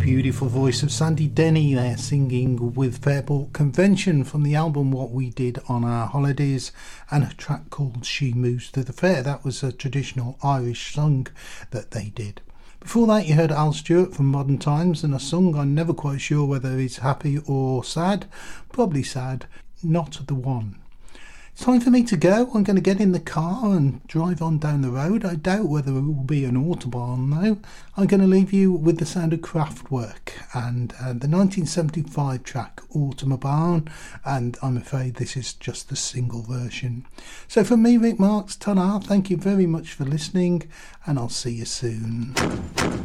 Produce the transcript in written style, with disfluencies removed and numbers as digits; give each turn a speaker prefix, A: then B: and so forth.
A: beautiful voice of Sandy Denny there singing with Fairport Convention from the album What We Did on Our Holidays, and a track called She Moves to the Fair. That was a traditional Irish song that they did. Before that you heard Al Stewart from Modern Times and a song I'm never quite sure whether it's happy or sad. Probably sad. Not the One. It's time for me to go. I'm going to get in the car and drive on down the road. I doubt whether it will be an Autobahn though. I'm going to leave you with the sound of Kraftwerk and the 1975 track Autobahn, and I'm afraid this is just the single version. So from me, Rick Marks, ta-ra, thank you very much for listening, and I'll see you soon.